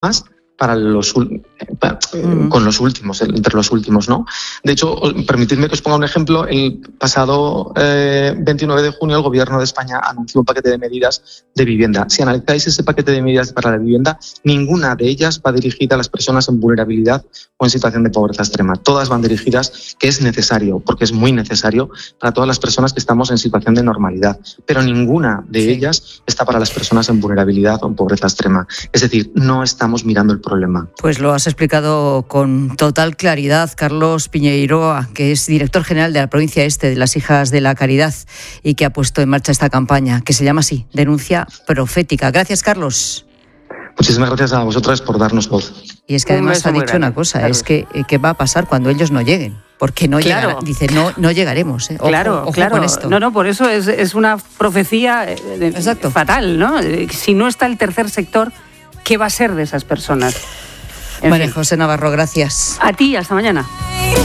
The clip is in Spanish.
para con los últimos, entre los últimos, ¿no? De hecho, permitidme que os ponga un ejemplo. El pasado 29 de junio el Gobierno de España anunció un paquete de medidas de vivienda. Si analizáis ese paquete de medidas para la vivienda, ninguna de ellas va dirigida a las personas en vulnerabilidad o en situación de pobreza extrema. Todas van dirigidas, que es necesario, porque es muy necesario para todas las personas que estamos en situación de normalidad, pero ninguna de ellas está para las personas en vulnerabilidad o en pobreza extrema. Es decir, no estamos mirando el problema. Pues lo has explicado con total claridad, Carlos Piñeiroa, que es director general de la provincia este de las Hijas de la Caridad y que ha puesto en marcha esta campaña, que se llama así, Denuncia Profética. Gracias, Carlos. Muchísimas gracias a vosotras por darnos voz. Y es que además ha dicho una cosa, Carlos. Es que ¿qué va a pasar cuando ellos no lleguen? Porque no llegará, dice, no llegaremos. Ojo, claro, ojo claro. Con esto. No, por eso es una profecía fatal, ¿no? Si no está el tercer sector, ¿qué va a ser de esas personas? María José Navarro, gracias. A ti, hasta mañana.